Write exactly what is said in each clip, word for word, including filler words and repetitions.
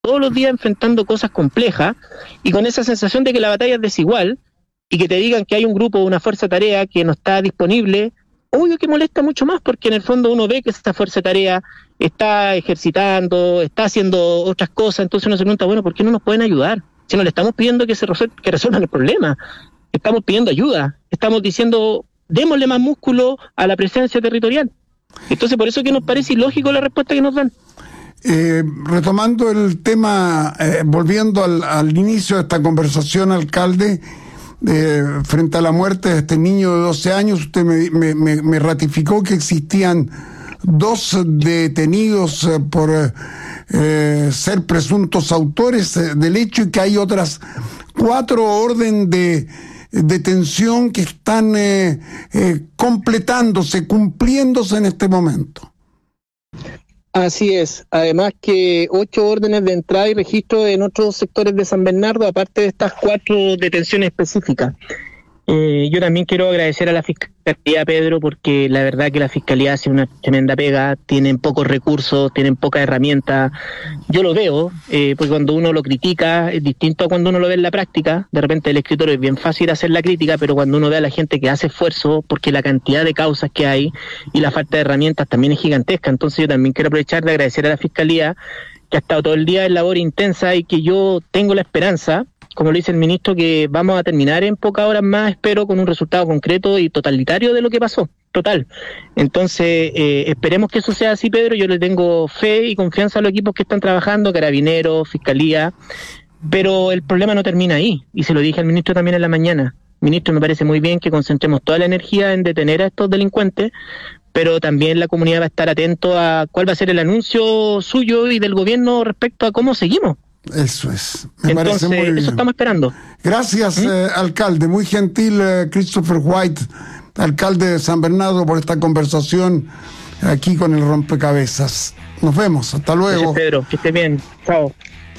todos los días enfrentando cosas complejas y con esa sensación de que la batalla es desigual y que te digan que hay un grupo, una fuerza tarea que no está disponible, obvio que molesta mucho más porque en el fondo uno ve que esa fuerza tarea está ejercitando, está haciendo otras cosas, entonces uno se pregunta, bueno, ¿por qué no nos pueden ayudar? Si no le estamos pidiendo que se resuel- que resuelvan el problema, estamos pidiendo ayuda, estamos diciendo, démosle más músculo a la presencia territorial. Entonces por eso que nos parece ilógico la respuesta que nos dan. Eh, retomando el tema, eh, volviendo al, al inicio de esta conversación, alcalde, eh, frente a la muerte de este niño de doce años, usted me, me, me, me ratificó que existían dos detenidos eh, por eh, ser presuntos autores eh, del hecho y que hay otras cuatro órdenes de detención que están eh, eh, completándose, cumpliéndose en este momento. Así es, además que ocho órdenes de entrada y registro en otros sectores de San Bernardo, aparte de estas cuatro detenciones específicas. Eh, yo también quiero agradecer a la Fiscalía, Pedro, porque la verdad que la Fiscalía hace una tremenda pega, tienen pocos recursos, tienen pocas herramientas. Yo lo veo, eh, porque cuando uno lo critica es distinto a cuando uno lo ve en la práctica. De repente el escritorio es bien fácil hacer la crítica, pero cuando uno ve a la gente que hace esfuerzo, porque la cantidad de causas que hay y la falta de herramientas también es gigantesca. Entonces yo también quiero aprovechar de agradecer a la Fiscalía, que ha estado todo el día en labor intensa y que yo tengo la esperanza, como lo dice el ministro, que vamos a terminar en pocas horas más, espero, con un resultado concreto y totalitario de lo que pasó, total. Entonces, eh, esperemos que eso sea así, Pedro. Yo le tengo fe y confianza a los equipos que están trabajando, Carabineros, Fiscalía, pero el problema no termina ahí, y se lo dije al ministro también en la mañana. Ministro, me parece muy bien que concentremos toda la energía en detener a estos delincuentes, pero también la comunidad va a estar atento a cuál va a ser el anuncio suyo y del gobierno respecto a cómo seguimos. Eso es. Me Entonces, parece muy bien. eso estamos esperando. Gracias, ¿Mm? eh, alcalde. Muy gentil, eh, Christopher White, alcalde de San Bernardo, por esta conversación aquí con el Rompecabezas. Nos vemos. Hasta luego. Gracias, Pedro. Que esté bien. Chao.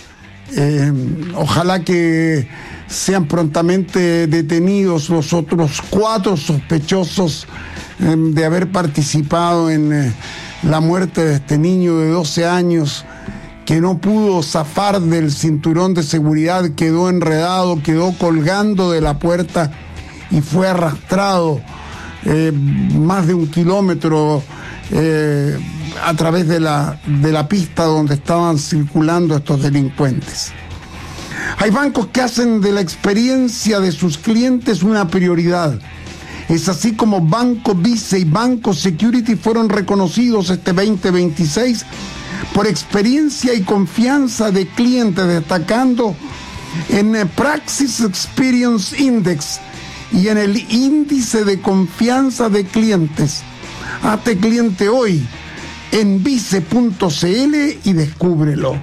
Eh, ojalá que sean prontamente detenidos los otros cuatro sospechosos eh, de haber participado en eh, la muerte de este niño de doce años que no pudo zafar del cinturón de seguridad, quedó enredado, quedó colgando de la puerta y fue arrastrado eh, más de un kilómetro eh, a través de la, de la pista donde estaban circulando estos delincuentes. Hay bancos que hacen de la experiencia de sus clientes una prioridad. Es así como Banco Vice y Banco Security fueron reconocidos este veinte veintiséis por experiencia y confianza de clientes, destacando en el Praxis Experience Index y en el índice de confianza de clientes. Hazte cliente hoy en vice punto c l y descúbrelo.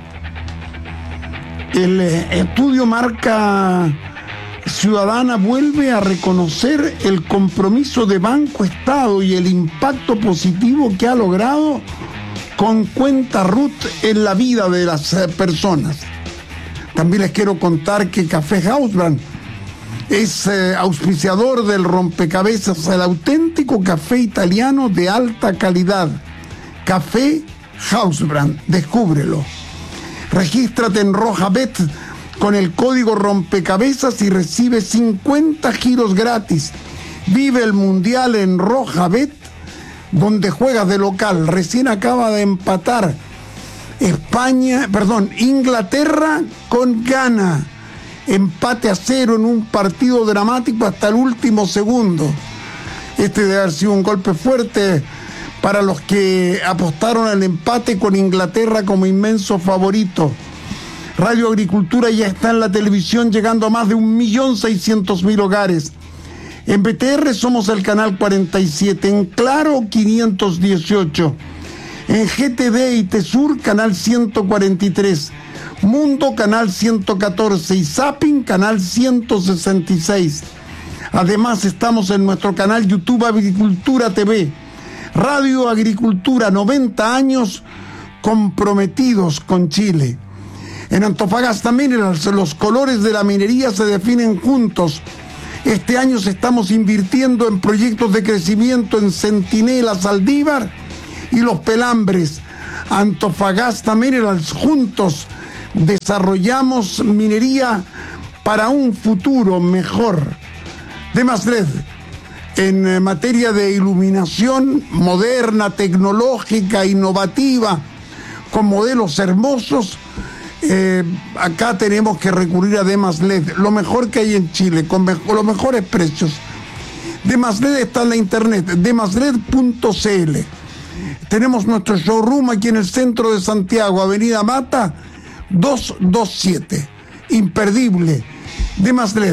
El estudio Marca Ciudadana vuelve a reconocer el compromiso de Banco Estado y el impacto positivo que ha logrado con Cuenta R U T en la vida de las personas. También les quiero contar que Café Hausbrand es eh, auspiciador del Rompecabezas, el auténtico café italiano de alta calidad. Café Hausbrand, descúbrelo. Regístrate en Rojabet con el código Rompecabezas y recibe cincuenta giros gratis. Vive el Mundial en Rojabet, donde juegas de local. Recién acaba de empatar España, perdón, Inglaterra con Ghana. Empate a cero en un partido dramático hasta el último segundo. Este debe haber sido un golpe fuerte para los que apostaron al empate con Inglaterra como inmenso favorito. Radio Agricultura ya está en la televisión, llegando a más de un millón seiscientos mil hogares. En B T R somos el canal cuarenta y siete, en Claro quinientos dieciocho, en G T D y Tesur canal ciento cuarenta y tres, Mundo canal ciento catorce y Zapping canal ciento sesenta y seis. Además estamos en nuestro canal YouTube Agricultura T V. Radio Agricultura, noventa años comprometidos con Chile. En Antofagasta Minerals, los colores de la minería se definen juntos. Este año estamos invirtiendo en proyectos de crecimiento en Centinela, Saldívar y Los Pelambres. Antofagasta Minerals, juntos desarrollamos minería para un futuro mejor. Demasred, en materia de iluminación moderna, tecnológica, innovativa, con modelos hermosos, eh, acá tenemos que recurrir a Demasred, lo mejor que hay en Chile, con mejor, los mejores precios. Demasred está en la internet, demasred punto c l. Tenemos nuestro showroom aquí en el centro de Santiago, Avenida Mata, doscientos veintisiete. Imperdible. Demasred.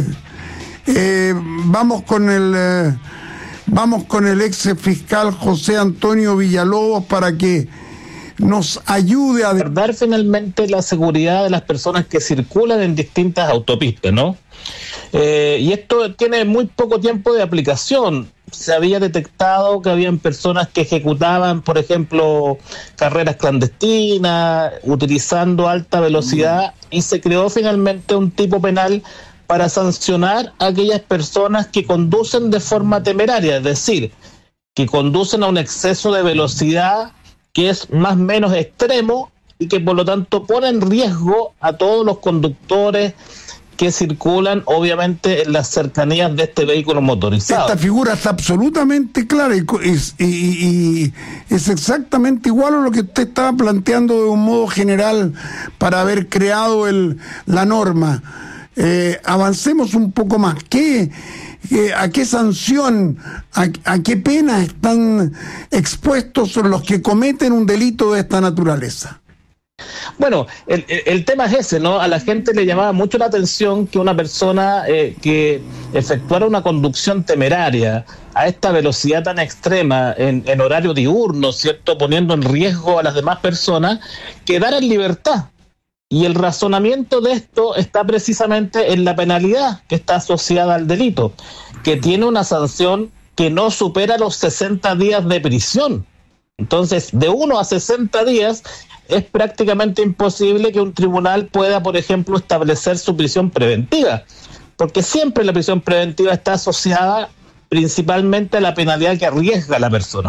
Eh, vamos con el eh, vamos con el ex fiscal José Antonio Villalobos para que nos ayude a guardar finalmente la seguridad de las personas que circulan en distintas autopistas, ¿no? Eh, y esto tiene muy poco tiempo de aplicación. Se había detectado que habían personas que ejecutaban, por ejemplo, carreras clandestinas, utilizando alta velocidad, y se creó finalmente un tipo penal para sancionar a aquellas personas que conducen de forma temeraria, es decir, que conducen a un exceso de velocidad que es más o menos extremo y que por lo tanto pone en riesgo a todos los conductores que circulan obviamente en las cercanías de este vehículo motorizado. Esta figura está absolutamente clara y es, y, y es exactamente igual a lo que usted estaba planteando de un modo general para haber creado el, la norma. Eh, avancemos un poco más. ¿Qué, eh, ¿A qué sanción, a, a qué pena están expuestos los que cometen un delito de esta naturaleza? Bueno, el, el tema es ese, ¿no? A la gente le llamaba mucho la atención que una persona eh, que efectuara una conducción temeraria a esta velocidad tan extrema en, en horario diurno, ¿cierto?, poniendo en riesgo a las demás personas, quedara en libertad. Y el razonamiento de esto está precisamente en la penalidad que está asociada al delito, que tiene una sanción que no supera los sesenta días de prisión. Entonces, de uno a sesenta días es prácticamente imposible que un tribunal pueda, por ejemplo, establecer su prisión preventiva, porque siempre la prisión preventiva está asociada principalmente a la penalidad que arriesga a la persona.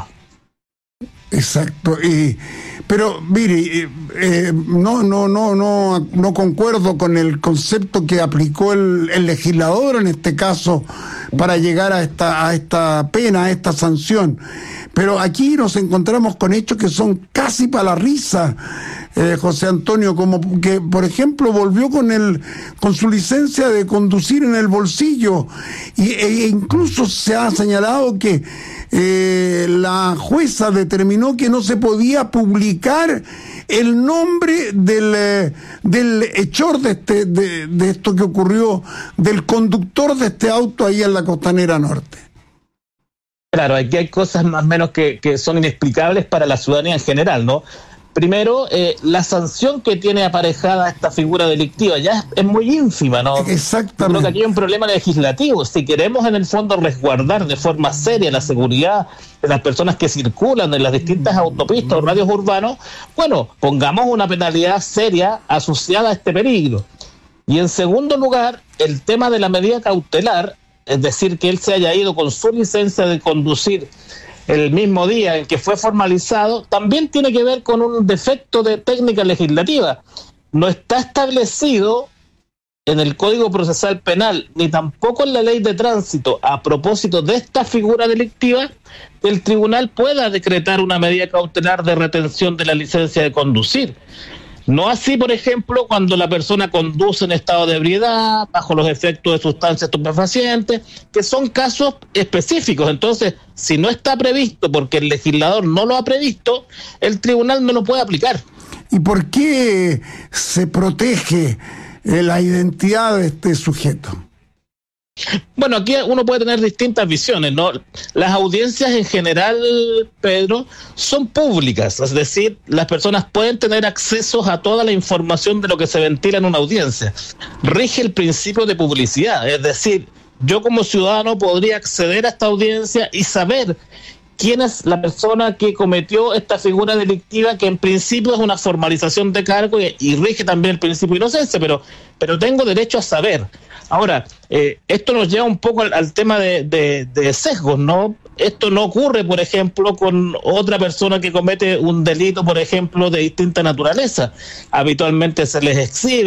Exacto, y, pero mire, eh, eh, no, no, no, no, no concuerdo con el concepto que aplicó el, el legislador en este caso para llegar a esta, a esta pena, a esta sanción. Pero aquí nos encontramos con hechos que son casi para la risa, eh, José Antonio, como que, por ejemplo, volvió con el con su licencia de conducir en el bolsillo, y, e incluso se ha señalado que eh, la jueza determinó que no se podía publicar el nombre del, eh, del hechor de, este, de, de esto que ocurrió, del conductor de este auto ahí en la Costanera Norte. Claro, aquí hay cosas más o menos que, que son inexplicables para la ciudadanía en general, ¿no? Primero, eh, la sanción que tiene aparejada esta figura delictiva ya es, es muy ínfima, ¿no? Exactamente. Creo que aquí hay un problema legislativo. Si queremos en el fondo resguardar de forma seria la seguridad de las personas que circulan en las distintas autopistas o radios urbanos, bueno, pongamos una penalidad seria asociada a este peligro. Y en segundo lugar, el tema de la medida cautelar, es decir, que él se haya ido con su licencia de conducir el mismo día en que fue formalizado, también tiene que ver con un defecto de técnica legislativa. No está establecido en el Código Procesal Penal, ni tampoco en la Ley de Tránsito, a propósito de esta figura delictiva, que el tribunal pueda decretar una medida cautelar de retención de la licencia de conducir. No así, por ejemplo, cuando la persona conduce en estado de ebriedad, bajo los efectos de sustancias estupefacientes, que son casos específicos. Entonces, si no está previsto porque el legislador no lo ha previsto, el tribunal no lo puede aplicar. ¿Y por qué se protege eh, la identidad de este sujeto? Bueno, aquí uno puede tener distintas visiones, ¿no? Las audiencias en general, Pedro, son públicas, es decir, las personas pueden tener acceso a toda la información de lo que se ventila en una audiencia. Rige el principio de publicidad, es decir, yo como ciudadano podría acceder a esta audiencia y saber quién es la persona que cometió esta figura delictiva, que en principio es una formalización de cargo y, y rige también el principio de inocencia, pero, pero tengo derecho a saber. Ahora, eh, esto nos lleva un poco al, al tema de, de, de sesgos, ¿no? Esto no ocurre, por ejemplo, con otra persona que comete un delito, por ejemplo, de distinta naturaleza. Habitualmente se les exhibe